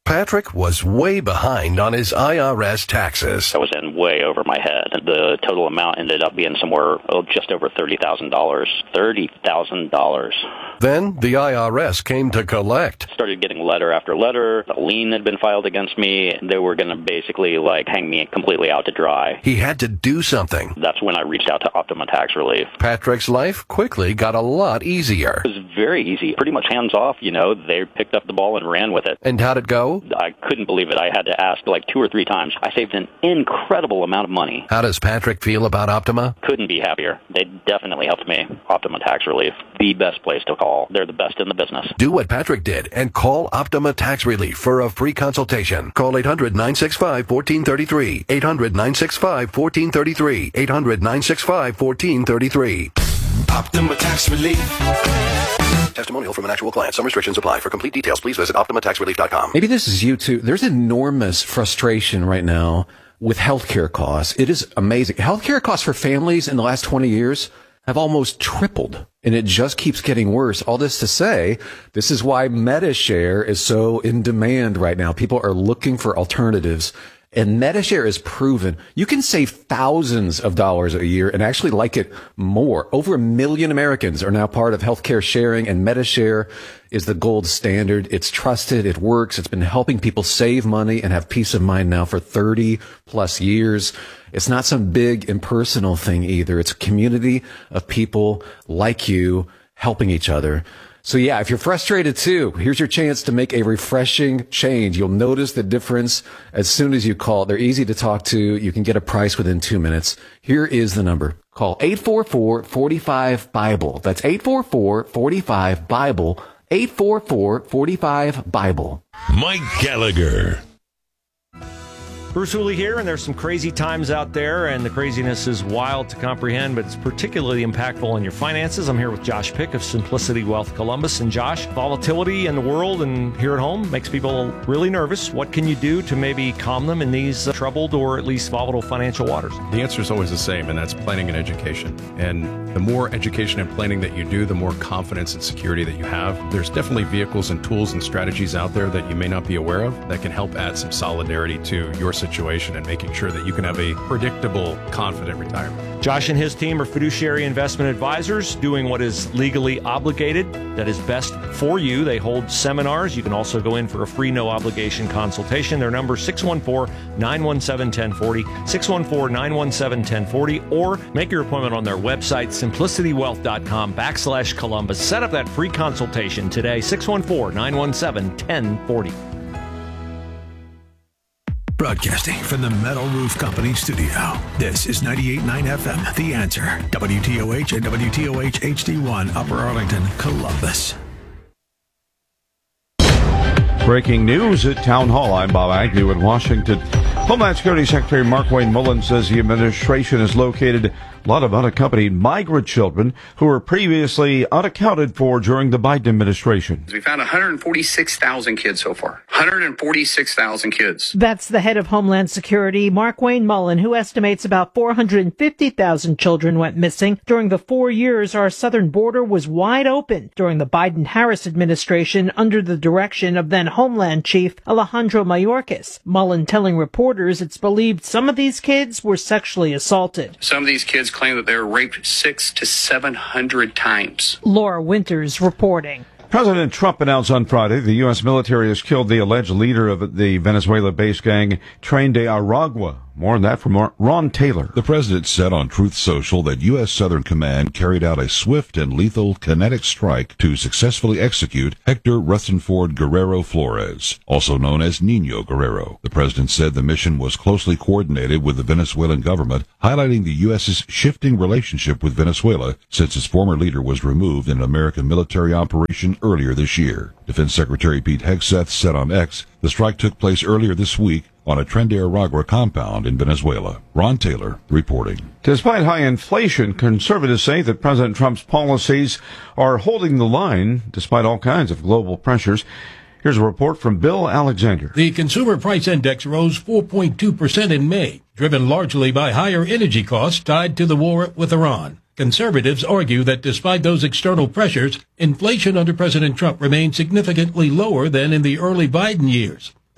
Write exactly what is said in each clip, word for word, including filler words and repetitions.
Patrick was way behind on his I R S taxes. I was in way over my head. The total amount ended up being somewhere oh, just over thirty thousand dollars. thirty thousand dollars. Then the I R S came to collect. Started getting letter after letter. A lien had been filed against me. They were going to basically like hang me completely out to dry. He had to do something. That's when I reached out to Optima Tax Relief. Patrick's life quickly got a lot easier. It was very easy. Pretty much hands off, you know. They picked up the ball and ran with it. And how'd it go? I couldn't believe it. I had to ask like two or three times. I saved an incredible amount of money. How does Patrick feel about Optima? Couldn't be happier. They definitely helped me. Optima Tax Relief, the best place to call. They're the best in the business. Do what Patrick did and call Optima Tax Relief for a free consultation. Call eight hundred, nine six five, one four three three. eight hundred, nine six five, one four three three. eight hundred, nine six five, one four three three. Optima Tax Relief. Testimonial from an actual client. Some restrictions apply. For complete details, please visit optima tax relief dot com. Maybe this is you too. There's enormous frustration right now with healthcare costs. It is amazing. Healthcare costs for families in the last twenty years have almost tripled, and it just keeps getting worse. All this to say, this is why MediShare is so in demand right now. People are looking for alternatives. And MediShare is proven you can save thousands of dollars a year and actually like it more. Over a million Americans are now part of healthcare sharing, and MediShare is the gold standard. It's trusted. It works. It's been helping people save money and have peace of mind now for thirty plus years. It's not some big impersonal thing either. It's a community of people like you helping each other. So yeah, if you're frustrated too, here's your chance to make a refreshing change. You'll notice the difference as soon as you call. They're easy to talk to. You can get a price within two minutes. Here is the number. Call eight four four, four five, BIBLE. That's eight four four, four five, BIBLE. eight four four, four five, BIBLE. Mike Gallagher. Bruce Hooley here, and there's some crazy times out there, and the craziness is wild to comprehend, but it's particularly impactful on your finances. I'm here with Josh Pick of Simplicity Wealth Columbus. And Josh, volatility in the world and here at home makes people really nervous. What can you do to maybe calm them in these uh, troubled or at least volatile financial waters? The answer is always the same, and that's planning and education. And the more education and planning that you do, the more confidence and security that you have. There's definitely vehicles and tools and strategies out there that you may not be aware of that can help add some solidarity to your situation and making sure that you can have a predictable, confident retirement. Josh and his team are fiduciary investment advisors doing what is legally obligated, that is best for you. They hold seminars. You can also go in for a free, no obligation consultation. Their number is six one four, nine one seven, one zero four zero, six one four, nine one seven, one zero four zero, or make your appointment on their website, simplicitywealth.com backslash Columbus. Set up that free consultation today, six one four, nine one seven, one zero four zero. Broadcasting from the Metal Roof Company studio. This is ninety-eight point nine F M, The Answer. W T O H and W T O H H D one, Upper Arlington, Columbus. Breaking news at Town Hall. I'm Bob Agnew in Washington. Homeland Security Secretary Markwayne Mullin says the administration has located a lot of unaccompanied migrant children who were previously unaccounted for during the Biden administration. We found one hundred forty-six thousand kids so far. one hundred forty-six thousand kids. That's the head of Homeland Security, Markwayne Mullin, who estimates about four hundred fifty thousand children went missing during the four years our southern border was wide open during the Biden-Harris administration under the direction of then Homeland Chief Alejandro Mayorkas. Mullin telling reporters it's believed some of these kids were sexually assaulted. Some of these kids claim that they were raped six to seven hundred times. Laura Winters reporting. President Trump announced on Friday the U S military has killed the alleged leader of the Venezuela-based gang Tren de Aragua. More on that from Ron Taylor. The president said on Truth Social that U S Southern Command carried out a swift and lethal kinetic strike to successfully execute Hector Rutherford Guerrero Flores, also known as Nino Guerrero. The president said the mission was closely coordinated with the Venezuelan government, highlighting the U S's shifting relationship with Venezuela since its former leader was removed in an American military operation earlier this year. Defense Secretary Pete Hegseth said on X, the strike took place earlier this week on a Tren de Aragua compound in Venezuela. Ron Taylor reporting. Despite high inflation, conservatives say that President Trump's policies are holding the line despite all kinds of global pressures. Here's a report from Bill Alexander. The Consumer Price Index rose four point two percent in May, driven largely by higher energy costs tied to the war with Iran. Conservatives argue that despite those external pressures, inflation under President Trump remains significantly lower than in the early Biden years.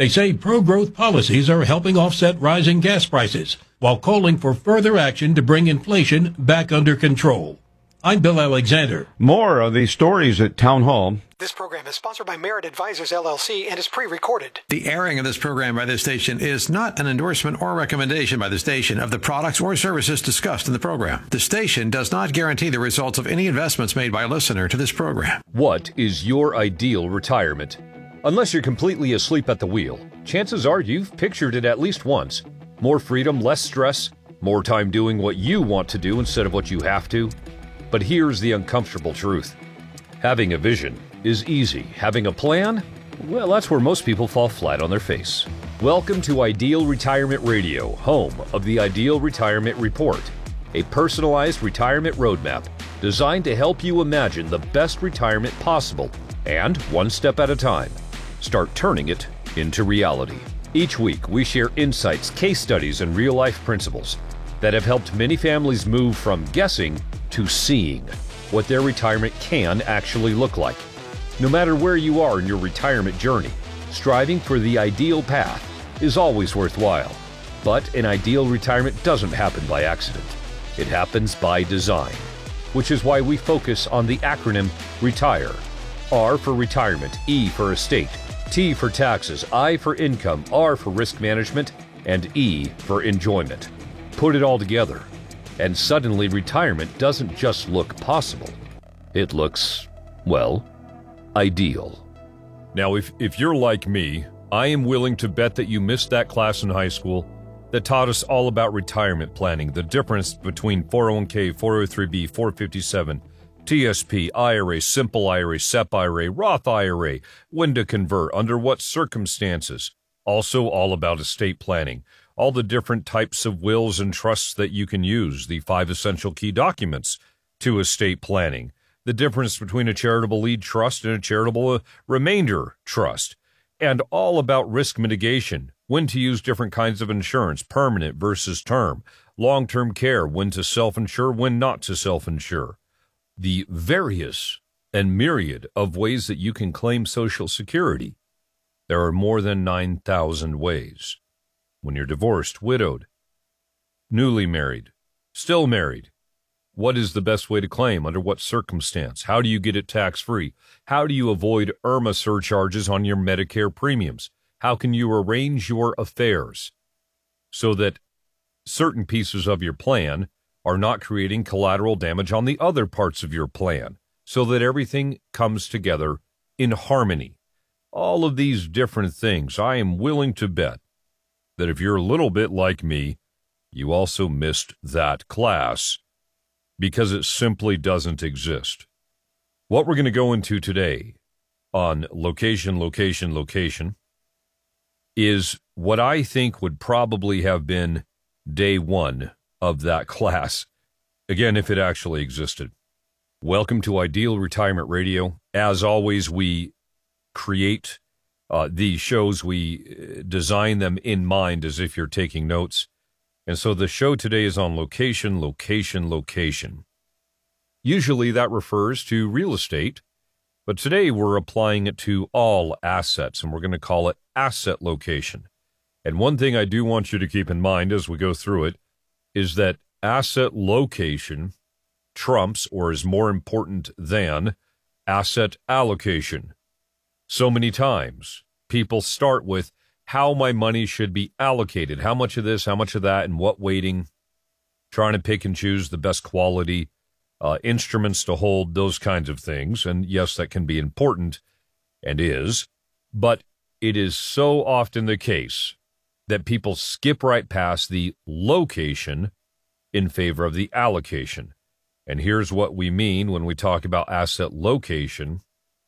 They say pro-growth policies are helping offset rising gas prices, while calling for further action to bring inflation back under control. I'm Bill Alexander. More of these stories at Town Hall. This program is sponsored by Merit Advisors, L L C, and is pre-recorded. The airing of this program by this station is not an endorsement or recommendation by the station of the products or services discussed in the program. The station does not guarantee the results of any investments made by a listener to this program. What is your ideal retirement? Unless you're completely asleep at the wheel, chances are you've pictured it at least once. More freedom, less stress, more time doing what you want to do instead of what you have to. But here's the uncomfortable truth. Having a vision is easy. Having a plan? Well, that's where most people fall flat on their face. Welcome to Ideal Retirement Radio, home of the Ideal Retirement Report, a personalized retirement roadmap designed to help you imagine the best retirement possible and, one step at a time, start turning it into reality. Each week, we share insights, case studies, and real-life principles that have helped many families move from guessing to seeing what their retirement can actually look like. No matter where you are in your retirement journey, striving for the ideal path is always worthwhile. But an ideal retirement doesn't happen by accident. It happens by design, which is why we focus on the acronym RETIRE. R for retirement, E for estate, T for taxes, I for income, R for risk management, and E for enjoyment. Put it all together, and suddenly retirement doesn't just look possible. It looks, well, ideal. Now, if, if you're like me, I am willing to bet that you missed that class in high school that taught us all about retirement planning, the difference between four oh one k, four oh three b, four fifty-seven, T S P, I R A, simple I R A, S E P I R A, Roth I R A, when to convert, under what circumstances. Also all about estate planning, all the different types of wills and trusts that you can use, the five essential key documents to estate planning, the difference between a charitable lead trust and a charitable uh, remainder trust, and all about risk mitigation, when to use different kinds of insurance, permanent versus term, long-term care, when to self-insure, when not to self-insure, the various and myriad of ways that you can claim Social Security. There are more than nine thousand ways. When you're divorced, widowed, newly married, still married, what is the best way to claim? Under what circumstance? How do you get it tax-free? How do you avoid I R M A surcharges on your Medicare premiums? How can you arrange your affairs so that certain pieces of your plan are not creating collateral damage on the other parts of your plan, so that everything comes together in harmony? All of these different things, I am willing to bet that if you're a little bit like me, you also missed that class because it simply doesn't exist. What we're going to go into today on location, location, location is what I think would probably have been day one of that class, again, if it actually existed. Welcome to Ideal Retirement Radio. As always, we create uh, these shows, we design them in mind as if you're taking notes. And so the show today is on location, location, location. Usually that refers to real estate, but today we're applying it to all assets, and we're going to call it asset location. And one thing I do want you to keep in mind as we go through it is that asset location trumps or is more important than asset allocation. So many times people start with how my money should be allocated, how much of this, how much of that, and what weighting, trying to pick and choose the best quality uh, instruments to hold, those kinds of things. And yes, that can be important and is, but it is so often the case that people skip right past the location in favor of the allocation. And here's what we mean when we talk about asset location.